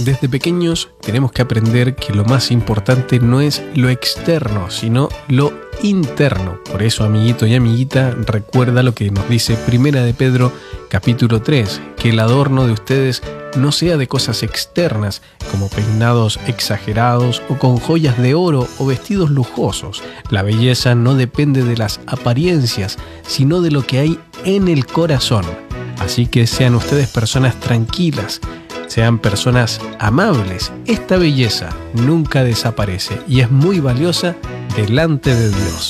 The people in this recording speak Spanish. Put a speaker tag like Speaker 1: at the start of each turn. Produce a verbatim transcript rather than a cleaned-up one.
Speaker 1: Desde pequeños tenemos que aprender que lo más importante no es lo externo, sino lo interno. Por eso, amiguito y amiguita, recuerda lo que nos dice Primera de Pedro, capítulo tres, que el adorno de ustedes no sea de cosas externas, como peinados exagerados o con joyas de oro o vestidos lujosos. La belleza no depende de las apariencias, sino de lo que hay en el corazón. Así que sean ustedes personas tranquilas, sean personas amables. Esta belleza nunca desaparece y es muy valiosa delante de Dios.